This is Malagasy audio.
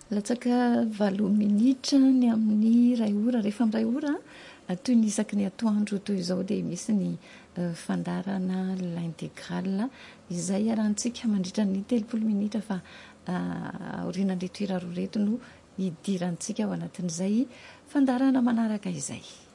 Latsaka 8 minitra ny amin'ny 2 ora, rehefa amin'ny 2 ora toy ny isaky ny atoandro toy izao dia misy ny fandarana l'intégrale izay arahantsika mandritra ny 30 minitra fa aorianan'ilay toera roa reto no hidirantsika ao anatin'izay fandarana manaraka izay.